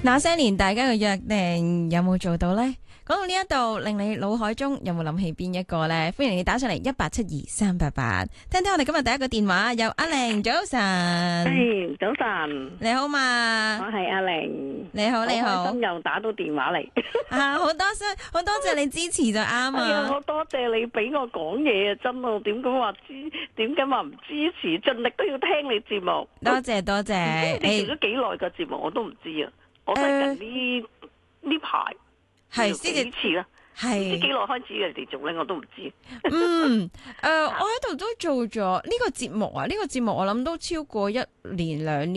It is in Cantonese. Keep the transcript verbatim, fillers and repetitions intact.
那些年大家嘅約定有冇做到呢？講到呢一度，令你腦海中有冇諗起邊一個呢？歡迎你打上嚟一八七二三八八，聽聽我哋今日第一個電話，有阿玲，早晨。 係早晨， 你好嘛？ 我係阿玲。 你好，你好。 開心又打到電話嚟。 啊，好多謝，好多謝你支持就啱啊！ 我多謝你俾我講嘢啊，真啊，點解話支？點解話唔支持？盡力都要聽你節目。 多謝多謝。 你做咗幾耐個節目我都唔知啊，我都係近呢呢排。 係幾次啦，係唔知幾耐開始嘅嚟做咧，我都唔知。 嗯，誒、呃，我喺度都做咗呢個節目啊，呢、這個節目我諗都超過一年兩年。